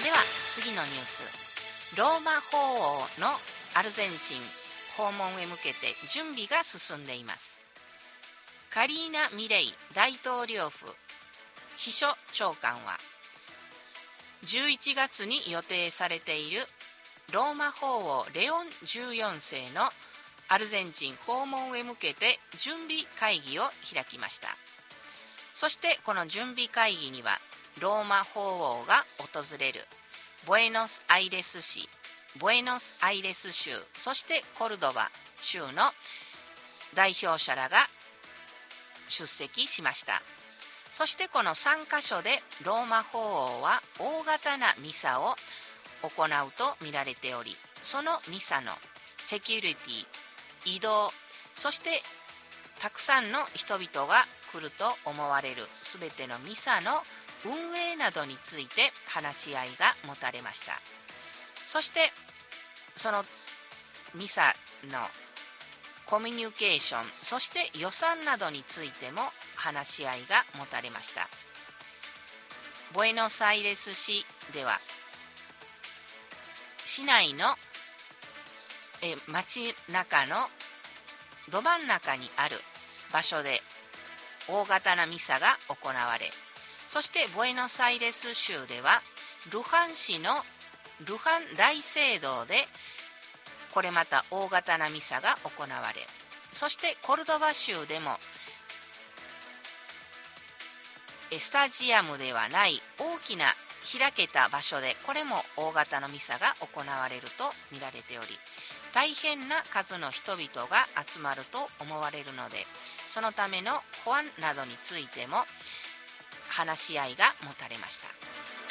では次のニュース、ローマ法王のアルゼンチン訪問へ向けて準備が進んでいます。カリーナ・ミレイ大統領府秘書長官は、11月に予定されているローマ法王レオン14世のアルゼンチン訪問へ向けて準備会議を開きました。そしてこの準備会議には、ローマ法王が訪れるブエノスアイレス市、ブエノスアイレス州、そしてコルドバ州の代表者らが出席しました。そしてこの3カ所でローマ法王は大型なミサを行うと見られており、そのミサのセキュリティ、移動、そしてたくさんの人々が来ると思われるすべてのミサの運営などについて話し合いが持たれました。そしてそのミサのコミュニケーション、そして予算などについても話し合いが持たれました。ブエノスアイレス市では、市内の街中のど真ん中にある場所で大型なミサが行われ、そしてブエノスアイレス州ではルハン市のルハン大聖堂でこれまた大型なミサが行われ、そしてコルドバ州でもスタジアムではない大きな開けた場所でこれも大型のミサが行われると見られており、大変な数の人々が集まると思われるので、そのための保安などについても話し合いが持たれました。